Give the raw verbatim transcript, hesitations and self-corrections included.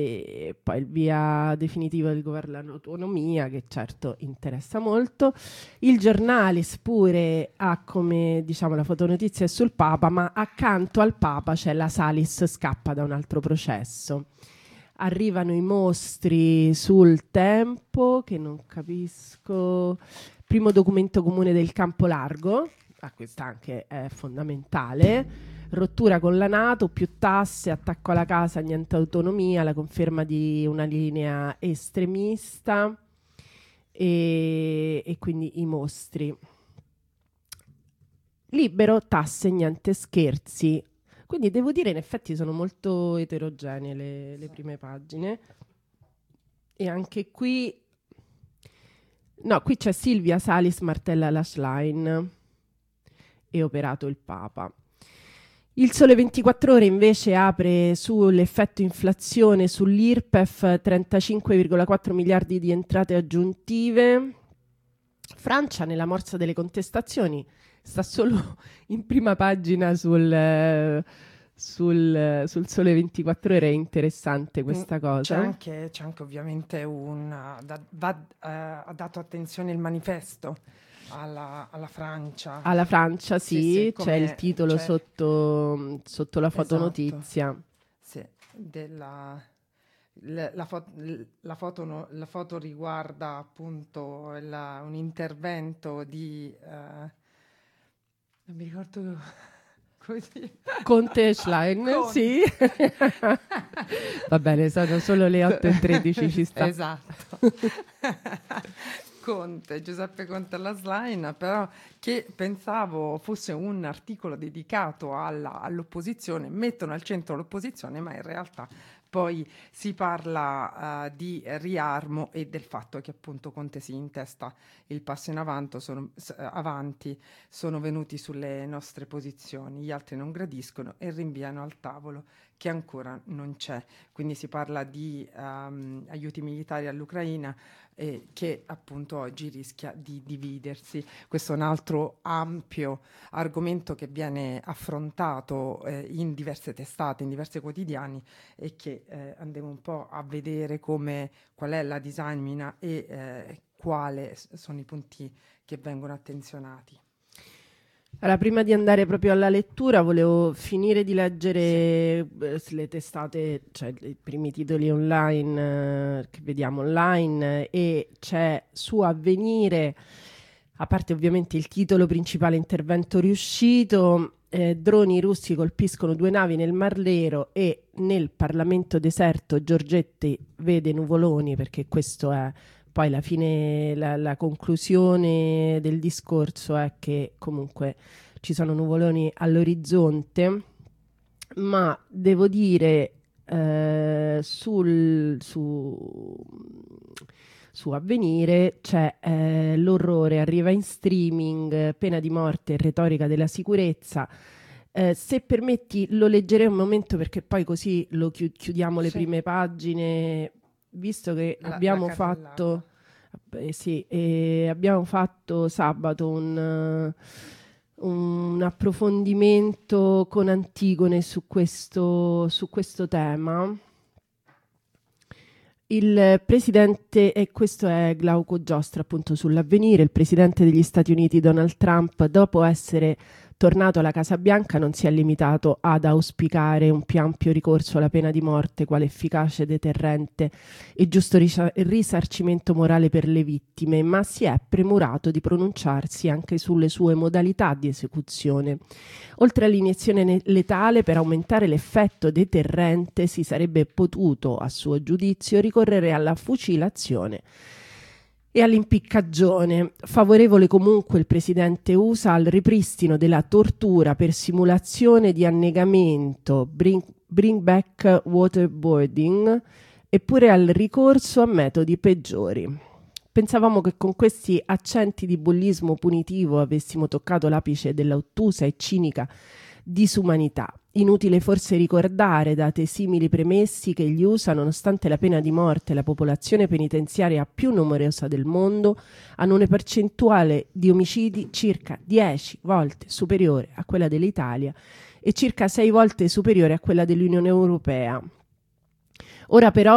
e poi il via definitivo del governo dell'autonomia, che certo interessa molto. Il Giornalis pure ha come, diciamo, la fotonotizia è sul Papa, ma accanto al Papa c'è la Salis scappa da un altro processo. Arrivano i mostri sul Tempo, che non capisco. Primo documento comune del campo largo, ah, questa anche è fondamentale. Rottura con la NATO, più tasse, attacco alla casa, niente autonomia, la conferma di una linea estremista e, e quindi i mostri. Libero, tasse, niente scherzi. Quindi devo dire in effetti sono molto eterogenee le, le prime pagine. E anche qui... No, qui c'è Silvia Salis martella la Schlein e operato il Papa. Il Sole ventiquattro Ore invece apre sull'effetto inflazione sull'I R P E F, trentacinque virgola quattro miliardi di entrate aggiuntive. Francia, nella morsa delle contestazioni, sta solo in prima pagina sul, sul, sul Sole ventiquattro Ore. È interessante questa cosa. C'è anche, c'è anche ovviamente un... Da, va, uh, ha dato attenzione il manifesto alla, alla Francia. Alla Francia, sì, sì, sì, c'è il titolo c'è... Sotto, sotto la fotonotizia. Esatto. Sì, della... La, la, foto, la, foto, la foto riguarda appunto la, un intervento di uh, non mi ricordo così Conte Schlein, Conte. Sì. Va bene, sono solo le otto e tredici, ci sta. Esatto. Conte, Giuseppe Conte alla Schlein, però che pensavo fosse un articolo dedicato alla, all'opposizione, mettono al centro l'opposizione, ma in realtà poi si parla uh, di riarmo e del fatto che appunto Conte si intesta il passo in avanti sono, s- avanti, sono venuti sulle nostre posizioni, gli altri non gradiscono e rinviano al tavolo che ancora non c'è. Quindi si parla di um, aiuti militari all'Ucraina eh, che appunto oggi rischia di dividersi. Questo è un altro ampio argomento che viene affrontato eh, in diverse testate, in diversi quotidiani e che eh, andiamo un po' a vedere come, qual è la disamina e eh, quali sono i punti che vengono attenzionati. Allora, prima di andare proprio alla lettura, volevo finire di leggere sì. le testate, cioè i primi titoli online eh, che vediamo online, e c'è su Avvenire, a parte ovviamente il titolo principale, intervento riuscito, eh, droni russi colpiscono due navi nel Mar Nero e nel Parlamento deserto Giorgetti vede nuvoloni, perché questo è... Poi la fine, la, la conclusione del discorso è che comunque ci sono nuvoloni all'orizzonte, ma devo dire eh, sul, su, su Avvenire c'è eh, l'orrore, arriva in streaming, pena di morte, retorica della sicurezza. Eh, se permetti lo leggerei un momento perché poi così lo chi- chiudiamo le sì. prime pagine. Visto che la, abbiamo la fatto eh, sì, eh, abbiamo fatto sabato un, uh, un approfondimento con Antigone su questo, su questo tema. Il presidente, e questo è Glauco Giostra appunto sull'Avvenire, il presidente degli Stati Uniti Donald Trump, dopo essere tornato alla Casa Bianca, non si è limitato ad auspicare un più ampio ricorso alla pena di morte quale efficace deterrente e giusto ris- risarcimento morale per le vittime, ma si è premurato di pronunciarsi anche sulle sue modalità di esecuzione. Oltre all'iniezione ne- letale, per aumentare l'effetto deterrente si sarebbe potuto, a suo giudizio, ricorrere alla fucilazione e all'impiccagione. Favorevole comunque il presidente U S A al ripristino della tortura per simulazione di annegamento, bring, bring back waterboarding, eppure al ricorso a metodi peggiori. Pensavamo che con questi accenti di bullismo punitivo avessimo toccato l'apice dell'ottusa e cinica disumanità. Inutile forse ricordare, date simili premessi, che gli U S A, nonostante la pena di morte, la popolazione penitenziaria più numerosa del mondo, hanno una percentuale di omicidi circa dieci volte superiore a quella dell'Italia e circa sei volte superiore a quella dell'Unione Europea. Ora però